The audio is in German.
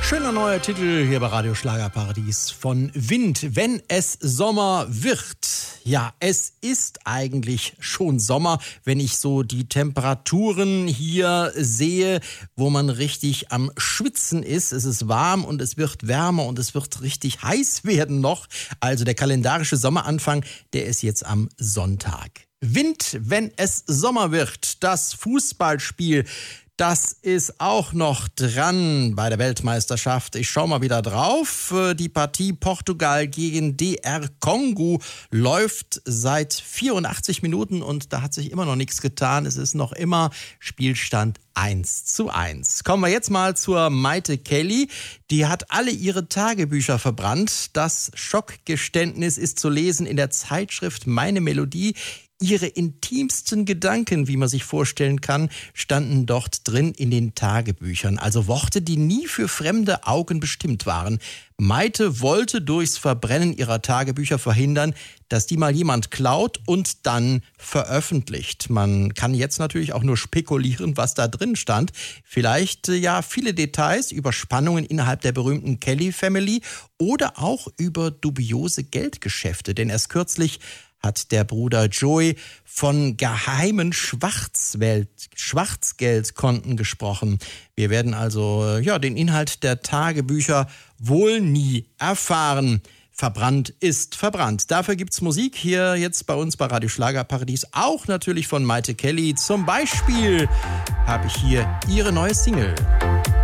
Schöner neuer Titel hier bei Radio Schlagerparadies von Wind, wenn es Sommer wird. Ja, es ist eigentlich schon Sommer, wenn ich so die Temperaturen hier sehe, wo man richtig am Schwitzen ist. Es ist warm und es wird wärmer und es wird richtig heiß werden noch. Also der kalendarische Sommeranfang, der ist jetzt am Sonntag. Wind, wenn es Sommer wird, das Fußballspiel. Das ist auch noch dran bei der Weltmeisterschaft. Ich schaue mal wieder drauf. Die Partie Portugal gegen DR Kongo läuft seit 84 Minuten und da hat sich immer noch nichts getan. Es ist noch immer Spielstand 1:1. Kommen wir jetzt mal zur Maite Kelly. Die hat alle ihre Tagebücher verbrannt. Das Schockgeständnis ist zu lesen in der Zeitschrift Meine Melodie. Ihre intimsten Gedanken, wie man sich vorstellen kann, standen dort drin in den Tagebüchern. Also Worte, die nie für fremde Augen bestimmt waren. Maite wollte durchs Verbrennen ihrer Tagebücher verhindern, dass die mal jemand klaut und dann veröffentlicht. Man kann jetzt natürlich auch nur spekulieren, was da drin stand. Vielleicht viele Details über Spannungen innerhalb der berühmten Kelly Family oder auch über dubiose Geldgeschäfte. Denn erst kürzlich hat der Bruder Joey von geheimen Schwarzgeldkonten gesprochen. Wir werden also den Inhalt der Tagebücher wohl nie erfahren. Verbrannt ist verbrannt. Dafür gibt's Musik hier jetzt bei uns bei Radio Schlagerparadies, auch natürlich von Maite Kelly. Zum Beispiel habe ich hier ihre neue Single.